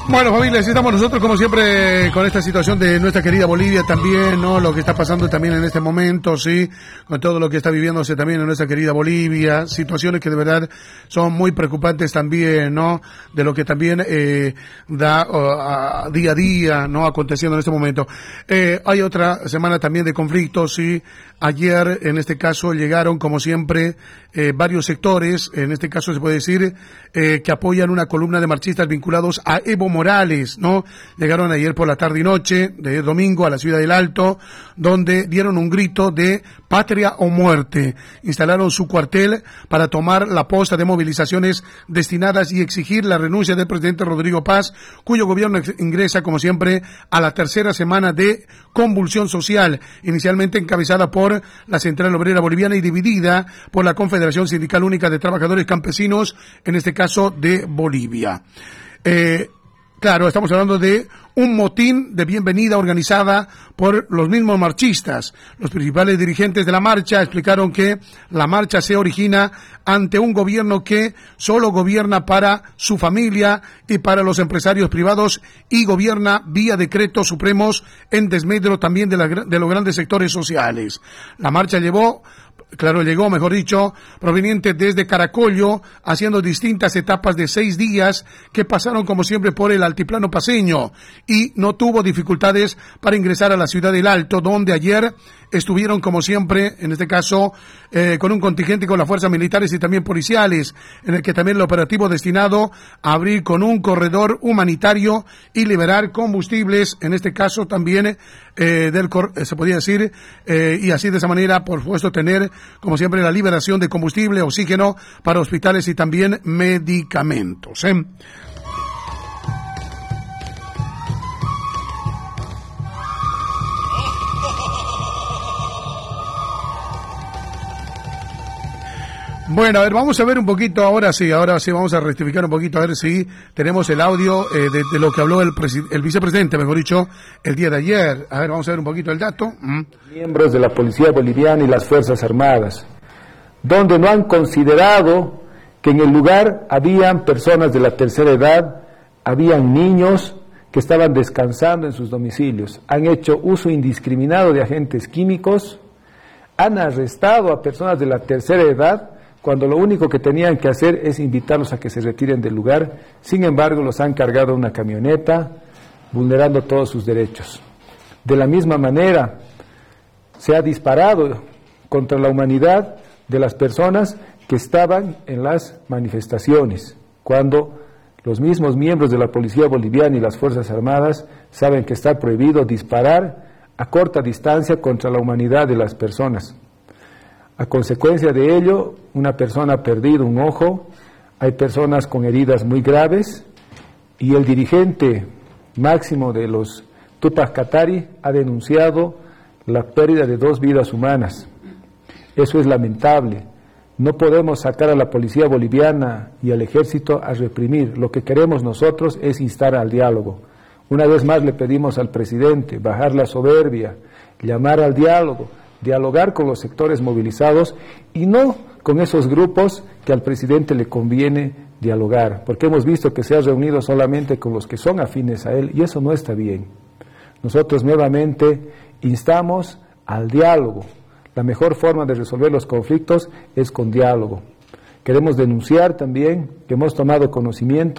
Bueno, familia, estamos nosotros como siempre con esta situación de nuestra querida Bolivia también, ¿no? Lo que está pasando también en este momento, sí, con todo lo que está viviéndose también en nuestra querida Bolivia, situaciones que de verdad son muy preocupantes también, ¿no? De lo que también da día a día, ¿no? Aconteciendo en este momento. Hay otra semana también de conflictos, sí. Ayer, en este caso, llegaron, como siempre, varios sectores, en este caso se puede decir, que apoyan una columna de marchistas vinculados a Evo Morales, ¿no? Llegaron ayer por la tarde y noche, de domingo, a la ciudad del Alto, donde dieron un grito de patria o muerte. Instalaron su cuartel para tomar la posta de movilizaciones destinadas y exigir la renuncia del presidente Rodrigo Paz, cuyo gobierno ingresa, como siempre, a la tercera semana de convulsión social, inicialmente encabezada por la Central Obrera Boliviana y dividida por la Confederación Sindical Única de Trabajadores Campesinos, en este caso de Bolivia. Claro, estamos hablando de un motín de bienvenida organizada por los mismos marchistas. Los principales dirigentes de la marcha explicaron que la marcha se origina ante un gobierno que solo gobierna para su familia y para los empresarios privados y gobierna vía decretos supremos en desmedro también de los grandes sectores sociales. La marcha llegó, mejor dicho, proveniente desde Caracollo, haciendo distintas etapas de 6 días que pasaron como siempre por el altiplano paceño y no tuvo dificultades para ingresar a la ciudad del Alto, donde ayer estuvieron como siempre, en este caso, con un contingente con las fuerzas militares y también policiales, en el que también el operativo destinado a abrir con un corredor humanitario y liberar combustibles, en este caso también se podría decir, y así de esa manera, por supuesto, tener como siempre la liberación de combustible, oxígeno para hospitales y también medicamentos. Bueno, a ver, vamos a ver un poquito, ahora sí, vamos a rectificar un poquito, a ver si tenemos el audio de lo que habló el vicepresidente, mejor dicho, el día de ayer. A ver, vamos a ver un poquito el dato. Miembros de la Policía Boliviana y las Fuerzas Armadas, donde no han considerado que en el lugar habían personas de la tercera edad, habían niños que estaban descansando en sus domicilios, han hecho uso indiscriminado de agentes químicos, han arrestado a personas de la tercera edad, cuando lo único que tenían que hacer es invitarlos a que se retiren del lugar. Sin embargo, los han cargado a una camioneta, vulnerando todos sus derechos. De la misma manera, se ha disparado contra la humanidad de las personas que estaban en las manifestaciones, cuando los mismos miembros de la Policía Boliviana y las Fuerzas Armadas saben que está prohibido disparar a corta distancia contra la humanidad de las personas. A consecuencia de ello, una persona ha perdido un ojo, hay personas con heridas muy graves y el dirigente máximo de los Tupac Katari ha denunciado la pérdida de 2 vidas humanas. Eso es lamentable. No podemos sacar a la policía boliviana y al ejército a reprimir. Lo que queremos nosotros es instar al diálogo. Una vez más le pedimos al presidente bajar la soberbia, llamar al diálogo, dialogar con los sectores movilizados y no con esos grupos que al presidente le conviene dialogar, porque hemos visto que se ha reunido solamente con los que son afines a él y eso no está bien. Nosotros nuevamente instamos al diálogo. La mejor forma de resolver los conflictos es con diálogo. Queremos denunciar también que hemos tomado conocimiento